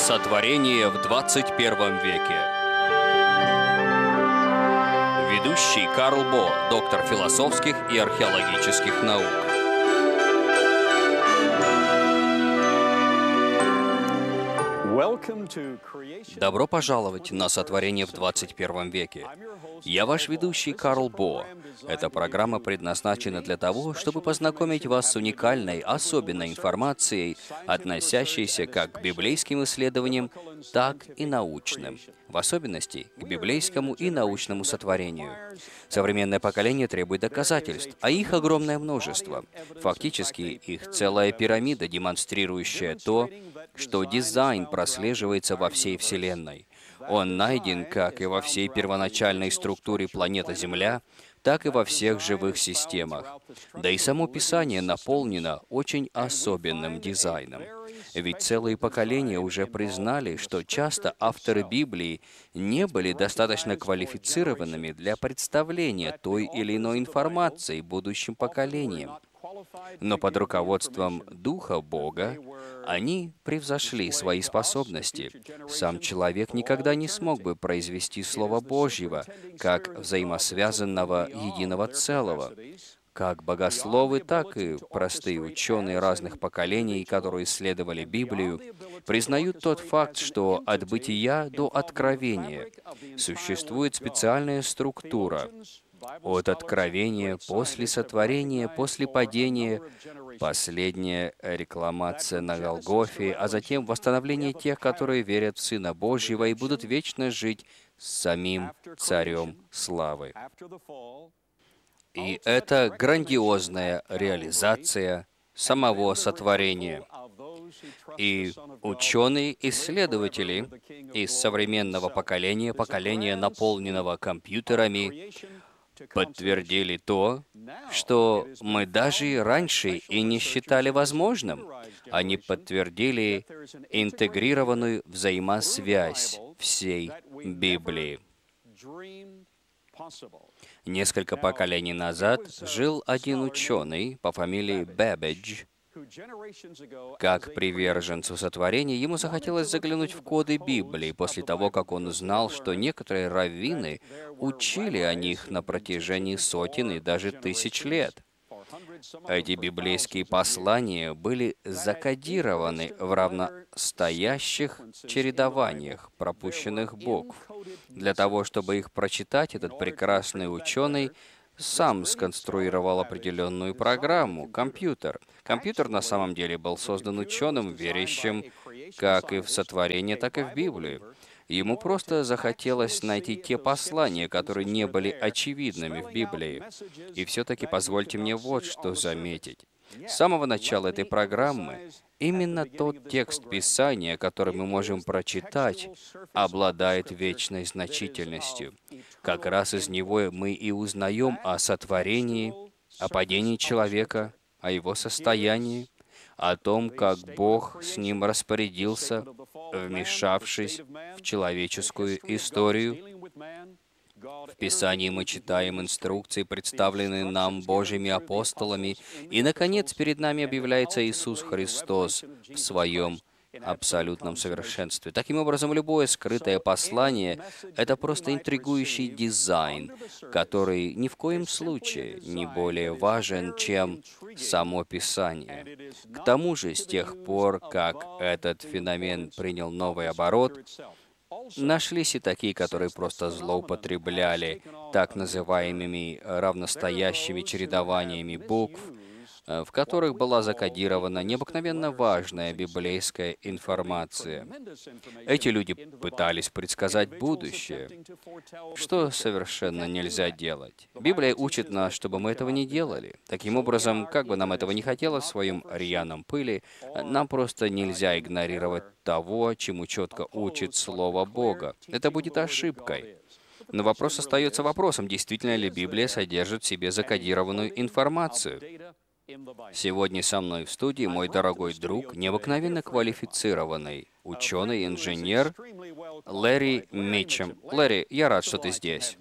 Сотворение в 21 веке. Ведущий Карл Бо, доктор философских и археологических наук. Добро пожаловать на «Сотворение в 21 веке». Я ваш ведущий Карл Бо. Эта программа предназначена для того, чтобы познакомить вас с уникальной, особенной информацией, относящейся как к библейским исследованиям, так и научным. В особенности к библейскому и научному сотворению. Современное поколение требует доказательств, а их огромное множество. Фактически, их целая пирамида, демонстрирующая то, что дизайн прослеживается во всей Вселенной. Он найден как и во всей первоначальной структуре планеты Земля, так и во всех живых системах. Да и само Писание наполнено очень особенным дизайном. Ведь целые поколения уже признали, что часто авторы Библии не были достаточно квалифицированными для представления той или иной информации будущим поколениям. Но под руководством Духа Бога они превзошли свои способности. Сам человек никогда не смог бы произвести Слово Божьего как взаимосвязанного единого целого. Как богословы, так и простые ученые разных поколений, которые исследовали Библию, признают тот факт, что от бытия до откровения существует специальная структура. От откровения, после сотворения, после падения, последняя рекламация на Голгофе, а затем восстановление тех, которые верят в Сына Божьего и будут вечно жить с самим Царем Славы. И это грандиозная реализация самого сотворения. И ученые-исследователи из современного поколения, поколения, наполненного компьютерами, подтвердили то, что мы даже и раньше и не считали возможным. Они подтвердили интегрированную взаимосвязь всей Библии. Несколько поколений назад жил один ученый по фамилии Бэббидж. Как приверженцу сотворения, ему захотелось заглянуть в коды Библии после того, как он узнал, что некоторые раввины учили о них на протяжении сотен и даже тысяч лет. Эти библейские послания были закодированы в равностоящих чередованиях пропущенных букв. Для того, чтобы их прочитать, этот прекрасный ученый сам сконструировал определенную программу, компьютер. Компьютер на самом деле был создан ученым, верящим как и в сотворение, так и в Библию. Ему просто захотелось найти те послания, которые не были очевидными в Библии. И все-таки позвольте мне вот что заметить. С самого начала этой программы именно тот текст Писания, который мы можем прочитать, обладает вечной значительностью. Как раз из него мы и узнаем о сотворении, о падении человека, о его состоянии, о том, как Бог с ним распорядился, вмешавшись в человеческую историю. В Писании мы читаем инструкции, представленные нам Божьими апостолами, и, наконец, перед нами объявляется Иисус Христос в Своем абсолютном совершенстве. Таким образом, любое скрытое послание — это просто интригующий дизайн, который ни в коем случае не более важен, чем само Писание. К тому же, с тех пор, как этот феномен принял новый оборот, нашлись и такие, которые просто злоупотребляли так называемыми равностоящими чередованиями букв, в которых была закодирована необыкновенно важная библейская информация. Эти люди пытались предсказать будущее, что совершенно нельзя делать. Библия учит нас, чтобы мы этого не делали. Таким образом, как бы нам этого не хотелось в своем рьяном пыли, нам просто нельзя игнорировать того, чему четко учит Слово Бога. Это будет ошибкой. Но вопрос остается вопросом, действительно ли Библия содержит в себе закодированную информацию. Сегодня со мной в студии мой дорогой друг, необыкновенно квалифицированный ученый, инженер Лэри Митчем. Лэри, я рад, что ты здесь.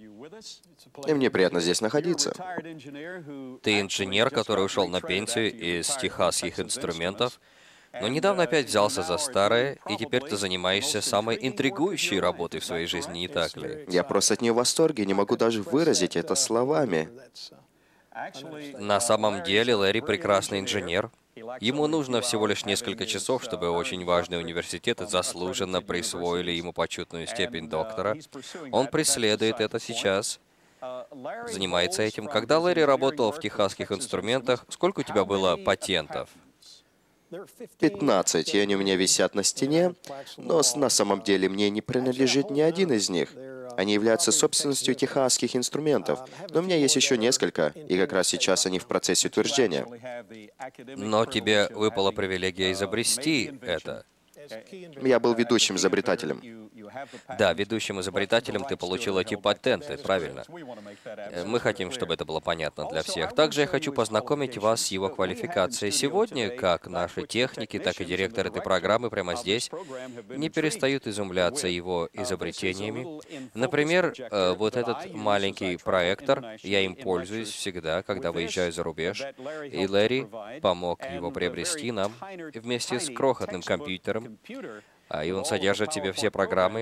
И мне приятно здесь находиться. Ты инженер, который ушел на пенсию из техасских инструментов. Но недавно опять взялся за старое, и теперь ты занимаешься самой интригующей работой в своей жизни, не так ли? Я просто от нее в восторге, не могу даже выразить это словами. На самом деле Лэри прекрасный инженер. Ему нужно всего лишь несколько часов, чтобы очень важные университеты заслуженно присвоили ему почетную степень доктора. Он преследует это сейчас, занимается этим. Когда Лэри работал в техасских инструментах, сколько у тебя было патентов? 15, и они у меня висят на стене, но на самом деле мне не принадлежит ни один из них. Они являются собственностью техасских инструментов, но у меня есть еще несколько, и как раз сейчас они в процессе утверждения. Но тебе выпала привилегия изобрести это. Я был ведущим изобретателем. Да, ведущим изобретателем ты получил эти патенты, правильно? Мы хотим, чтобы это было понятно для всех. Также я хочу познакомить вас с его квалификацией. Сегодня, как наши техники, так и директор этой программы прямо здесь не перестают изумляться его изобретениями. Например, вот этот маленький проектор, я им пользуюсь всегда, когда выезжаю за рубеж, и Лэри помог его приобрести нам вместе с крохотным компьютером, и он содержит в себе все программы.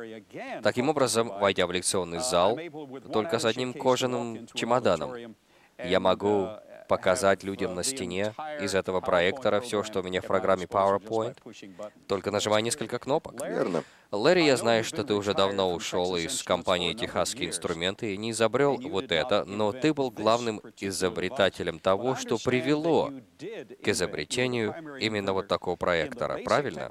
Таким образом, войдя в лекционный зал, только с одним кожаным чемоданом, я могу показать людям на стене из этого проектора все, что у меня в программе PowerPoint, только нажимая несколько кнопок. Верно. Лэри, я знаю, что ты уже давно ушел из компании «Техасские инструменты» и не изобрел вот это, но ты был главным изобретателем того, что привело к изобретению именно вот такого проектора, правильно?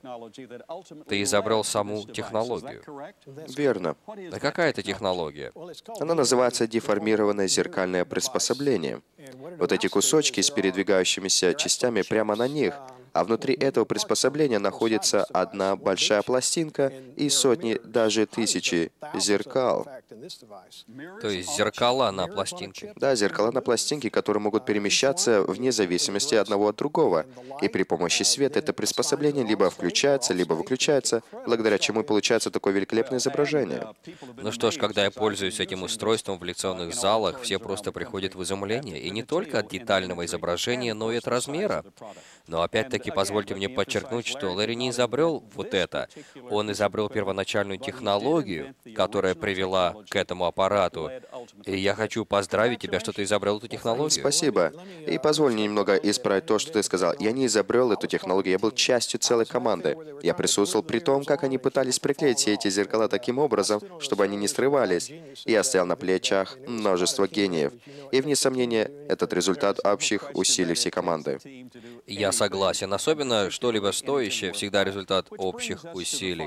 Ты изобрел саму технологию. Верно. А какая это технология? Она называется деформированное зеркальное приспособление. Вот эти кусочки с передвигающимися частями прямо на них, а внутри этого приспособления находится одна большая пластинка и сотни, даже тысячи зеркал. То есть зеркала на пластинке. Да, зеркала на пластинке, которые могут перемещаться вне зависимости одного от другого. И при помощи света это приспособление либо включается, либо выключается, благодаря чему получается такое великолепное изображение. Ну что ж, когда я пользуюсь этим устройством в лекционных залах, все просто приходят в изумление. И не только от детального изображения, но и от размера. Но опять-таки позвольте мне подчеркнуть, что Лэри не изобрел вот это. Он изобрел первоначальную технологию, которая привела к этому аппарату. И я хочу поздравить тебя, что ты изобрел эту технологию. Спасибо. И позволь мне немного исправить то, что ты сказал. Я не изобрел эту технологию, я был частью целой команды. Я присутствовал при том, как они пытались приклеить все эти зеркала таким образом, чтобы они не срывались. И я стоял на плечах множества гениев. И, вне сомнения, этот результат общих усилий всей команды. Я согласен. Особенно что-либо стоящее всегда результат общих усилий.